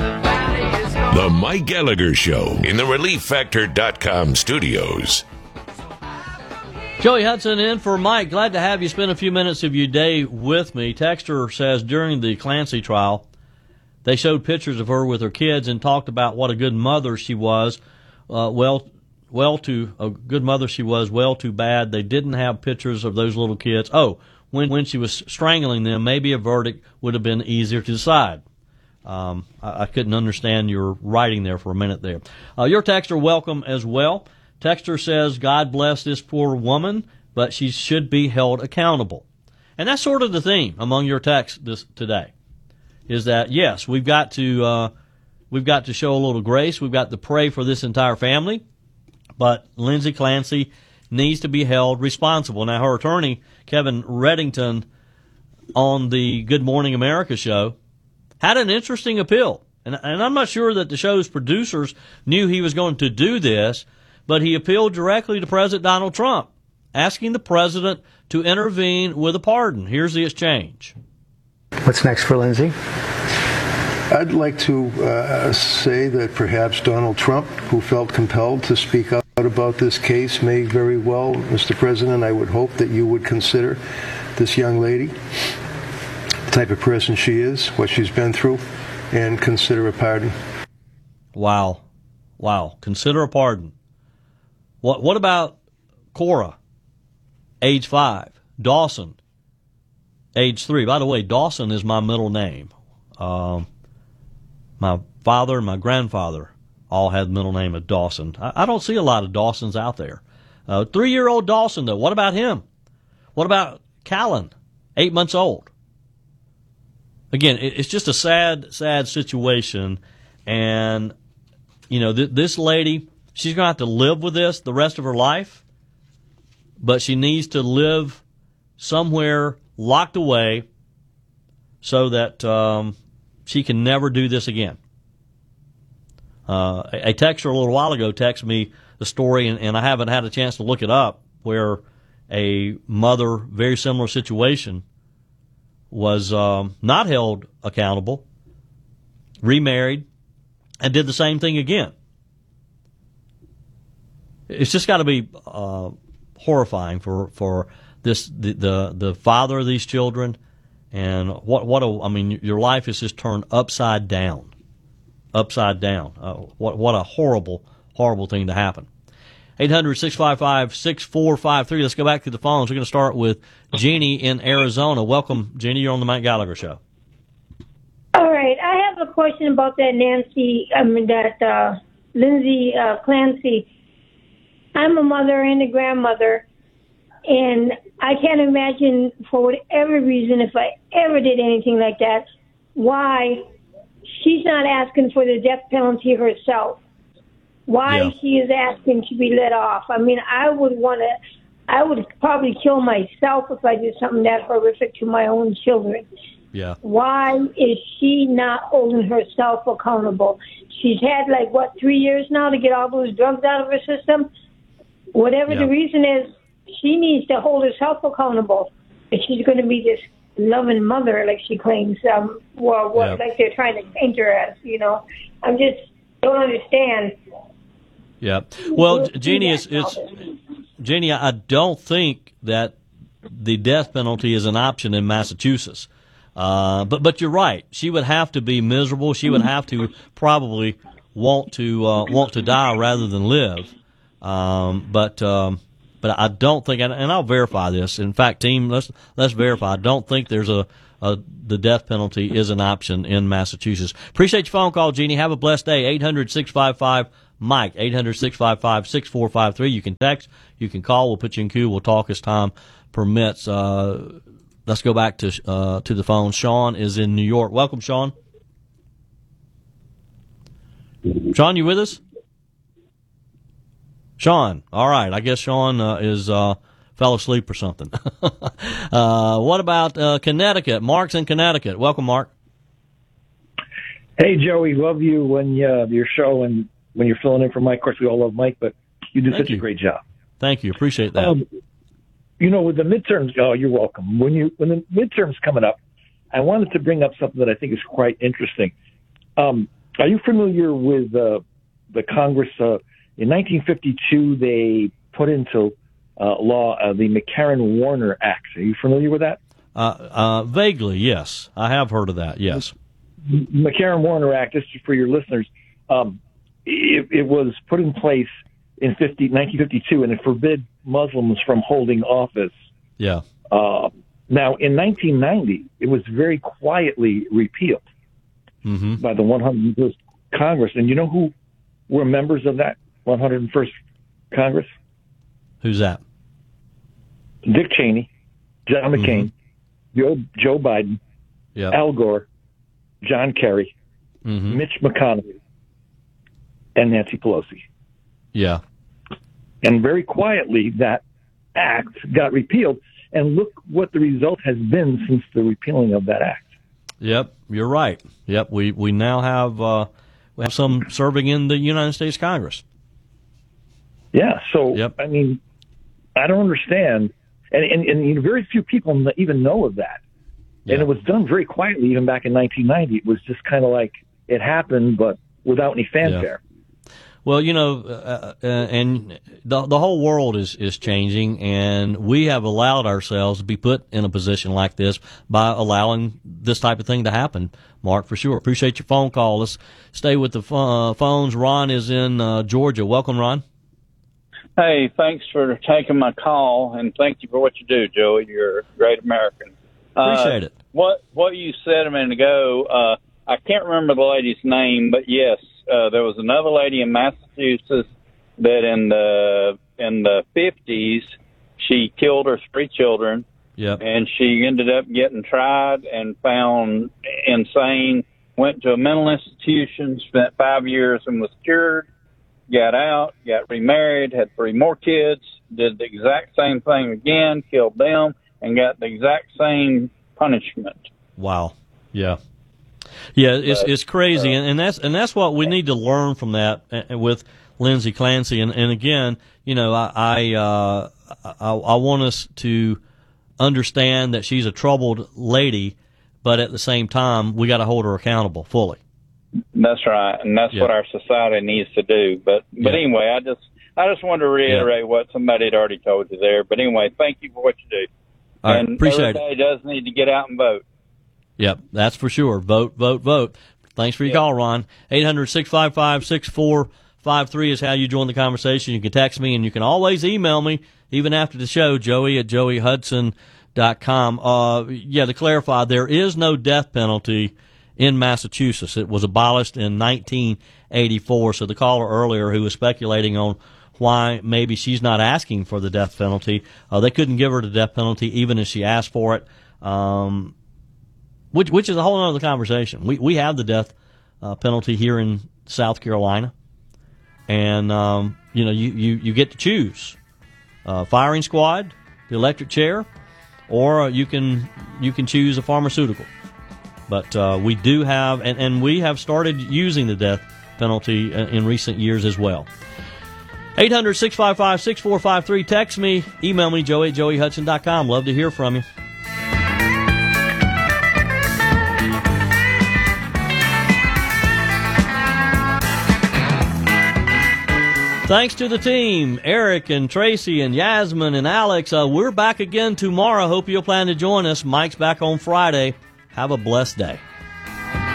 The Mike Gallagher Show in the ReliefFactor.com studios. Joey Hudson in for Mike. Glad to have you spend a few minutes of your day with me. Texter says during the Clancy trial, they showed pictures of her with her kids and talked about what a good mother she was. Well, a good mother she was. Well, too bad they didn't have pictures of those little kids. Oh, when she was strangling them, maybe a verdict would have been easier to decide. I couldn't understand your writing there for a minute there. Your texter, welcome as well. Texter says, God bless this poor woman, but she should be held accountable. And that's sort of the theme among your texts today, is that, yes, we've got to show a little grace. We've got to pray for this entire family. But Lindsay Clancy needs to be held responsible. Now, her attorney, Kevin Reddington, on the Good Morning America show, had an interesting appeal. And I'm not sure that the show's producers knew he was going to do this, but he appealed directly to President Donald Trump, asking the president to intervene with a pardon. Here's the exchange. What's next for Lindsay? I'd like to say that perhaps Donald Trump, who felt compelled to speak out about this case, may very well, Mr. President, I would hope that you would consider this young lady, the type of person she is, what she's been through, and consider a pardon. Wow. Consider a pardon. What about Cora, age 5, Dawson, age 3? By the way, Dawson is my middle name. My father and my grandfather all had the middle name of Dawson. I don't see a lot of Dawsons out there. 3-year-old Dawson, though, what about him? What about Callan, 8 months old? Again, it's just a sad situation. And, you know, this lady, she's going to have to live with this the rest of her life, but she needs to live somewhere locked away so that she can never do this again. A texter a little while ago texted me the story, and I haven't had a chance to look it up, where a mother, very similar situation, was not held accountable, remarried, and did the same thing again. It's just got to be horrifying for the father of these children, and your life is just turned upside down. What a horrible thing to happen. 800-655-6453. Let's go back to the phones. We're going to start with Jeannie in Arizona. Welcome, Jeannie. You're on the Mike Gallagher Show. All right. I have a question about that Lindsay Clancy. I'm a mother and a grandmother, and I can't imagine, for whatever reason, if I ever did anything like that, why she's not asking for the death penalty herself. Why she is asking to be let off. I mean, I would probably kill myself if I did something that horrific to my own children. Yeah. Why is she not holding herself accountable? She's had 3 years now to get all those drugs out of her system. Whatever the reason is, she needs to hold herself accountable. If she's going to be this loving mother, like she claims, like they're trying to paint her as, I just don't understand. Yeah. Well, Jeannie, Jeannie, I don't think that the death penalty is an option in Massachusetts. But you're right. She would have to be miserable. She would have to probably want to die rather than live. But I don't think, and I'll verify this. In fact, team, let's verify. I don't think there's the death penalty is an option in Massachusetts. Appreciate your phone call, Jeannie. Have a blessed day. 800-655-MIKE, 800-655-6453. You can text, you can call. We'll put you in queue. We'll talk as time permits. Let's go back to the phone. Sean is in New York. Welcome, Sean. Sean, you with us? Sean. All right. I guess Sean fell asleep or something. What about Connecticut? Mark's in Connecticut. Welcome, Mark. Hey, Joey. Love you when your show and when you're filling in for Mike. Of course, we all love Mike, but you do such a great job. Thank you. Appreciate that. With the midterms, you're welcome. When the midterms coming up, I wanted to bring up something that I think is quite interesting. A Are you familiar with the Congress? In 1952, they put into law the McCarran-Warner Act. Are you familiar with that? Vaguely, yes. I have heard of that, yes. McCarran-Warner Act, this is for your listeners, it was put in place in 1952, and it forbid Muslims from holding office. Yeah. Now, in 1990, it was very quietly repealed by the 101st Congress. And you know who were members of that 101st Congress? Who's that? Dick Cheney, John McCain, Joe Biden, Al Gore, John Kerry, Mitch McConnell, and Nancy Pelosi. Yeah. And very quietly, that act got repealed. And look what the result has been since the repealing of that act. Yep, you're right. Yep, we now have some serving in the United States Congress. Yeah, so, I mean, I don't understand. And very few people even know of that. Yeah. And it was done very quietly even back in 1990. It was just kind of like it happened, but without any fanfare. Yeah. Well, you know, and the whole world is changing, and we have allowed ourselves to be put in a position like this by allowing this type of thing to happen, Mark, for sure. Appreciate your phone call. Let's stay with the phones. Ron is in Georgia. Welcome, Ron. Hey, thanks for taking my call, and thank you for what you do, Joey. You're a great American. Appreciate it. What you said a minute ago, I can't remember the lady's name, but yes, there was another lady in Massachusetts that in the 50s, she killed her 3 children. Yep. And she ended up getting tried and found insane, went to a mental institution, spent 5 years and was cured, got out, got remarried, had 3 more kids, did the exact same thing again, killed them, and got the exact same punishment. Wow. Yeah. Yeah, it's crazy, and that's what we need to learn from that with Lindsay Clancy. And again, you know, I want us to understand that she's a troubled lady, but at the same time, we got to hold her accountable fully. That's right, and that's what our society needs to do. But anyway, I just wanted to reiterate what somebody had already told you there. But anyway, thank you for what you do. All right, appreciate it. Everybody does need to get out and vote. Yep, that's for sure. Vote, vote, vote. Thanks for your call, Ron. 800-655-6453 is how you join the conversation. You can text me, and you can always email me, even after the show, joey@joeyhudson.com. To clarify, there is no death penalty in Massachusetts. It was abolished in 1984. So the caller earlier who was speculating on why maybe she's not asking for the death penalty, they couldn't give her the death penalty even if she asked for it. Which is a whole other conversation. We have the death penalty here in South Carolina, and you get to choose firing squad, the electric chair, or you can choose a pharmaceutical. But we do have, and we have started using the death penalty in recent years as well. 800-655-6453. Text me, email me, joey@joeyhudson.com. Love to hear from you. Thanks to the team, Eric and Tracy and Yasmin and Alex. We're back again tomorrow. Hope you'll plan to join us. Mike's back on Friday. Have a blessed day.